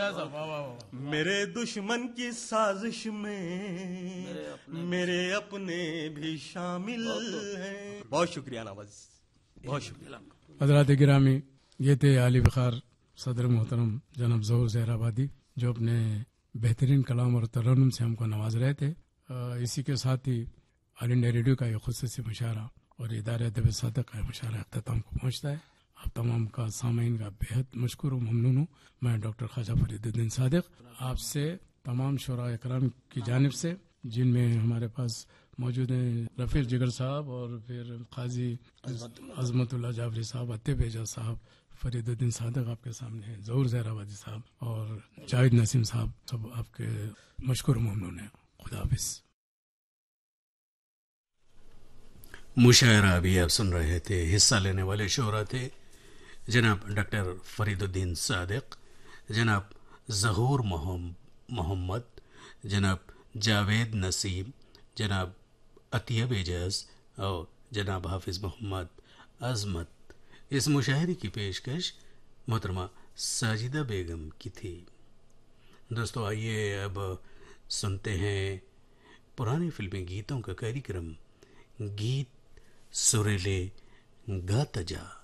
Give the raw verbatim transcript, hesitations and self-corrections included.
صاحب، واہ واہ واہ۔ میرے دشمن کی سازش میں میرے اپنے بھی شامل ہیں. بہت شکریہ نواز، بہت شکریہ. حضرات گرامی، یہ تھے عالی وقار صدر محترم جناب ظہور زہر آبادی، جو اپنے بہترین کلام اور ترنم سے ہم کو نواز رہے تھے. اسی کے ساتھ ہی آل انڈیا ریڈیو کا یہ خصوصی مشاعرہ اور ادارہ ادب صادق کا مشاعرہ اختتام کو پہنچتا ہے. آپ تمام کا سامعین کا بہت مشکور و ممنون ہوں. میں ڈاکٹر خواجہ فرید الدین صادق آپ سے تمام شعراء اکرام کی جانب سے، جن میں ہمارے پاس موجود ہیں رفیق جگر صاحب اور پھر قاضی عظمت اللہ جعفری صاحب، عطیہ اعجاز صاحب، فرید الدین صادق آپ کے سامنے ہیں، ظہور زہر آبادی صاحب اور جاوید نسیم صاحب، سب آپ کے مشکور و ممنون ہیں. خدا حافظ. مشاعرہ ابھی آپ سن رہے تھے. حصہ لینے والے شعراء تھے جناب ڈاکٹر فرید الدین صادق، جناب ظہور محمد، جناب جاوید نسیم، جناب عطیہ اعجاز اور جناب حافظ محمد عظمت. اس مشاعرے کی پیشکش محترمہ ساجدہ بیگم کی تھی. دوستو آئیے اب سنتے ہیں پرانے فلمی گیتوں کا کاریکرم، گیت سریلے گاتا جا.